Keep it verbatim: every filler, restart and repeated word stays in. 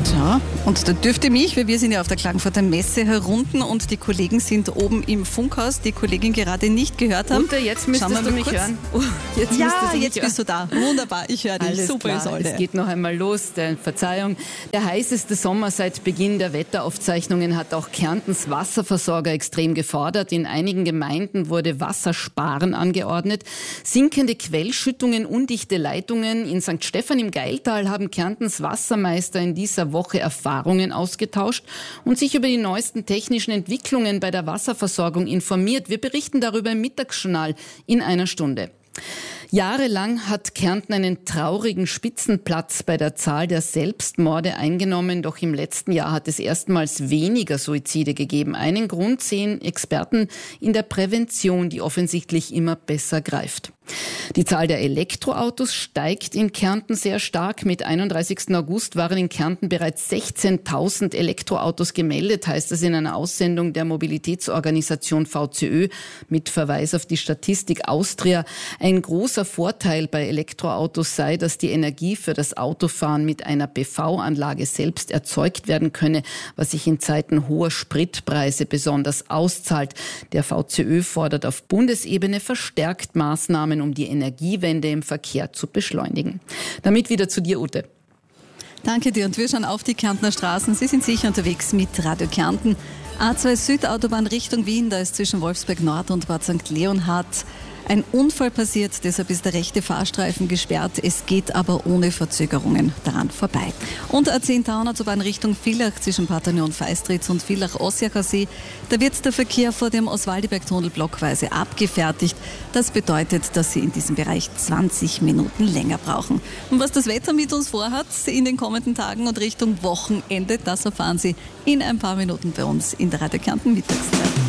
Ja, und da dürfte mich, weil wir sind ja auf der Klagenfurter Messe herunten und die Kollegen sind oben im Funkhaus, die Kollegin gerade nicht gehört haben. Und jetzt müsstest du mich kurz hören. Oh, jetzt ja, müsstest du mich jetzt hören. bist du da. Wunderbar, ich höre dich. Alles Super, klar. Isolde. Es geht noch einmal los. Der, Verzeihung. Der heißeste Sommer seit Beginn der Wetteraufzeichnungen hat auch Kärntens Wasserversorger extrem gefordert. In einigen Gemeinden wurde Wassersparen angeordnet. Sinkende Quellschüttungen, undichte Leitungen. In Sankt Stephan im Geiltal haben Kärntens Wassermeister in dieser Woche Erfahrungen ausgetauscht und sich über die neuesten technischen Entwicklungen bei der Wasserversorgung informiert. Wir berichten darüber im Mittagsjournal in einer Stunde. Jahrelang hat Kärnten einen traurigen Spitzenplatz bei der Zahl der Selbstmorde eingenommen. Doch im letzten Jahr hat es erstmals weniger Suizide gegeben. Einen Grund sehen Experten in der Prävention, die offensichtlich immer besser greift. Die Zahl der Elektroautos steigt in Kärnten sehr stark. Mit einunddreißigsten August waren in Kärnten bereits sechzehntausend Elektroautos gemeldet, heißt es in einer Aussendung der Mobilitätsorganisation V C Ö mit Verweis auf die Statistik Austria. Ein großer Vorteil bei Elektroautos sei, dass die Energie für das Autofahren mit einer P V-Anlage selbst erzeugt werden könne, was sich in Zeiten hoher Spritpreise besonders auszahlt. Der V C Ö fordert auf Bundesebene verstärkt Maßnahmen, um die Energiewende im Verkehr zu beschleunigen. Damit wieder zu dir, Ute. Danke dir und wir schauen auf die Kärntner Straßen. Sie sind sicher unterwegs mit Radio Kärnten. A zwei Südautobahn Richtung Wien, da ist zwischen Wolfsberg Nord und Bad Sankt Leonhard ein Unfall passiert, deshalb ist der rechte Fahrstreifen gesperrt. Es geht aber ohne Verzögerungen daran vorbei. Und A zehn Tauernautobahn Richtung Villach zwischen Parterne und Feistritz und Villach-Ossiacher See. Da wird der Verkehr vor dem Oswaldiberg-Tunnel blockweise abgefertigt. Das bedeutet, dass Sie in diesem Bereich zwanzig Minuten länger brauchen. Und was das Wetter mit uns vorhat in den kommenden Tagen und Richtung Wochenende, das erfahren Sie in ein paar Minuten bei uns in der Radio Kärnten Mittagszeit.